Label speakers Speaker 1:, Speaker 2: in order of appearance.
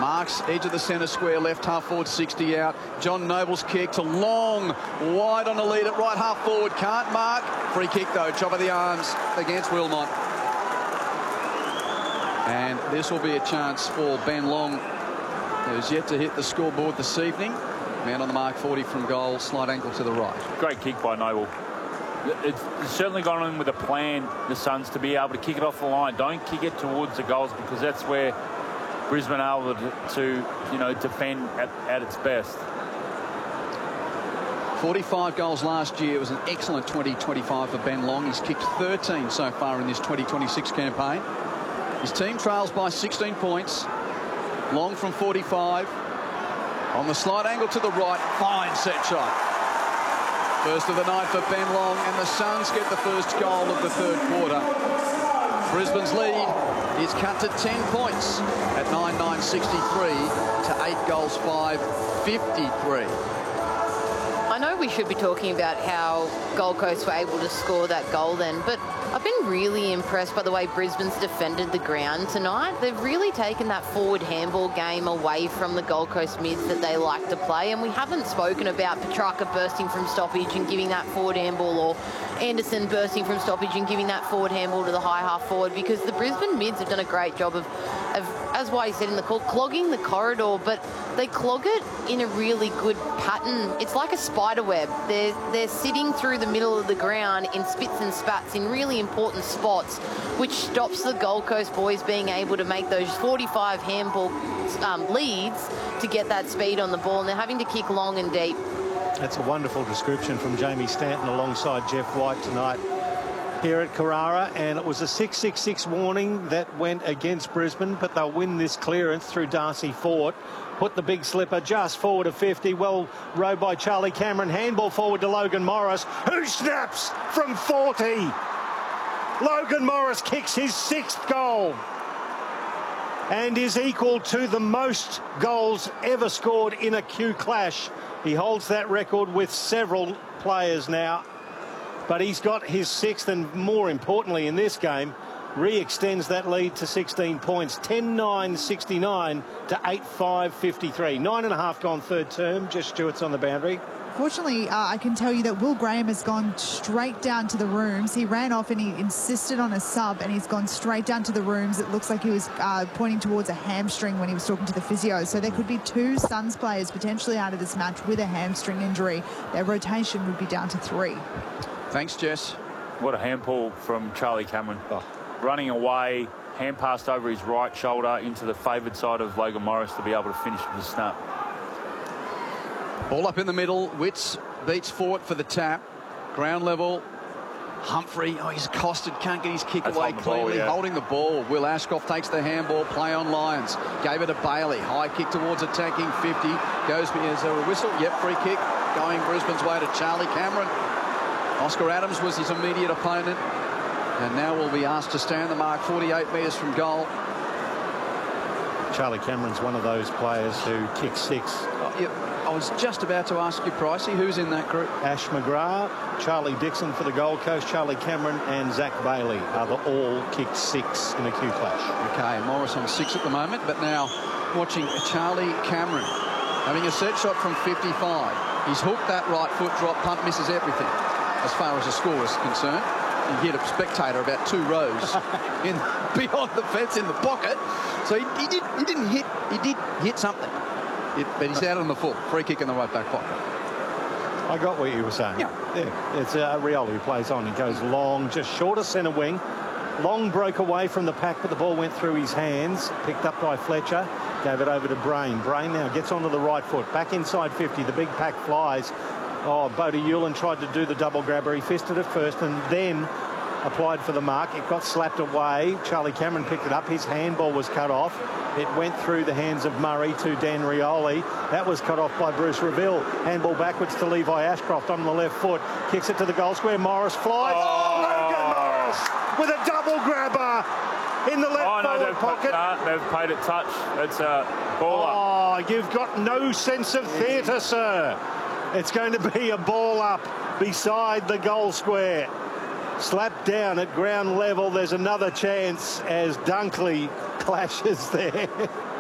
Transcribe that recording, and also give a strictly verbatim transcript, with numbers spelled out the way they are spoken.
Speaker 1: Marks, edge of the centre square, left half forward, sixty out. John Noble's kick to long, wide on the lead at right half forward. Can't mark. Free kick, though. Chop of the arms against Wilmot. And this will be a chance for Ben Long, who's yet to hit the scoreboard this evening. Man on the mark, forty from goal, slight angle to the right.
Speaker 2: Great kick by Noble. It's certainly gone in with a plan, the Suns, to be able to kick it off the line. Don't kick it towards the goals, because that's where Brisbane are able to, to you know, defend at, at its best.
Speaker 1: forty-five goals last year. It was an excellent twenty twenty-five for Ben Long. He's kicked thirteen so far in this twenty twenty-six campaign. His team trails by sixteen points. Long from forty-five. On the slight angle to the right. Fine set shot. First of the night for Ben Long, and the Suns get the first goal of the third quarter. Brisbane's lead is cut to ten points at nine nine sixty-three to eight goals five fifty-three.
Speaker 3: I know we should be talking about how Gold Coast were able to score that goal then, but I've been really impressed by the way Brisbane's defended the ground tonight. They've really taken that forward handball game away from the Gold Coast mids that they like to play, and we haven't spoken about Petrarca bursting from stoppage and giving that forward handball, or Anderson bursting from stoppage and giving that forward handball to the high half forward, because the Brisbane mids have done a great job of, of as Whitey said in the call, clogging the corridor, but they clog it in a really good pattern. It's like a spider web. They're, they're sitting through the middle of the ground in spits and spats in really important spots, which stops the Gold Coast boys being able to make those forty-five handball um, leads to get that speed on the ball, and they're having to kick long and deep.
Speaker 4: That's a wonderful description from Jamie Stanton alongside Jeff White tonight here at Carrara, and it was a six six six warning that went against Brisbane, but they'll win this clearance through Darcy Fort. Put the big slipper just forward of fifty. Well rowed by Charlie Cameron. Handball forward to Logan Morris, who snaps from forty. Logan Morris kicks his sixth goal and is equal to the most goals ever scored in a Q clash. He holds that record with several players now, but he's got his sixth, and more importantly in this game, re-extends that lead to sixteen points. ten nine sixty-nine to eight five fifty-three. Nine and a half gone third term. Jess Stewart's on the boundary.
Speaker 5: Fortunately, uh, I can tell you that Will Graham has gone straight down to the rooms. He ran off and he insisted on a sub, and he's gone straight down to the rooms. It looks like he was uh, pointing towards a hamstring when he was talking to the physio. So there could be two Suns players potentially out of this match with a hamstring injury. Their rotation would be down to three.
Speaker 1: Thanks, Jess.
Speaker 2: What a handball from Charlie Cameron. Oh. Running away, hand passed over his right shoulder into the favoured side of Logan Morris to be able to finish with a snap.
Speaker 1: Ball up in the middle. Witts beats Fort for the tap. Ground level. Humphrey, oh, he's accosted, can't get his kick
Speaker 2: That's
Speaker 1: away
Speaker 2: the
Speaker 1: cleanly.
Speaker 2: ball, yeah. Holding
Speaker 1: the ball. Will Ashcroft takes the handball. Play on Lions. Gave it to Bailey. High kick towards attacking fifty. Goes, is there a whistle? Yep, free kick. Going Brisbane's way to Charlie Cameron. Oscar Adams was his immediate opponent, and now will be asked to stand the mark forty-eight metres from goal.
Speaker 4: Charlie Cameron's one of those players who kicks six.
Speaker 1: Oh, yep. I was just about to ask you, Pricey, who's in that group?
Speaker 4: Ash McGrath, Charlie Dixon for the Gold Coast, Charlie Cameron and Zach Bailey are the all kicked six in a Q clash.
Speaker 1: Okay, Morris on six at the moment, but now watching Charlie Cameron having a set shot from fifty-five. He's hooked that right foot drop pump, misses everything as far as the score is concerned. He hit a spectator about two rows in beyond the fence in the pocket. So he, he, did, he didn't hit, he did hit something. It, but he's out on the full. Free kick in the right back pocket.
Speaker 4: I got what you were saying.
Speaker 1: Yeah.
Speaker 4: yeah. It's uh, Rioli who plays on. He goes long, just short of centre wing. Long broke away from the pack, but the ball went through his hands. Picked up by Fletcher. Gave it over to Brain. Brain now gets onto the right foot. Back inside fifty. The big pack flies. Oh, Bodie Hewlin tried to do the double grabber. He fisted it first and then applied for the mark. It got slapped away. Charlie Cameron picked it up. His handball was cut off. It went through the hands of Murray to Dan Rioli. That was cut off by Bruce Reville. Handball backwards to Levi Ashcroft on the left foot. Kicks it to the goal square. Morris flies. Oh, Logan Morris with a double grabber in the left
Speaker 2: oh, no,
Speaker 4: forward
Speaker 2: they've
Speaker 4: pocket.
Speaker 2: Nah, they've paid it touch. It's a ball up.
Speaker 4: Oh, you've got no sense of theatre, sir. It's going to be a ball up beside the goal square. Slapped down at ground level. There's another chance as Dunkley clashes there.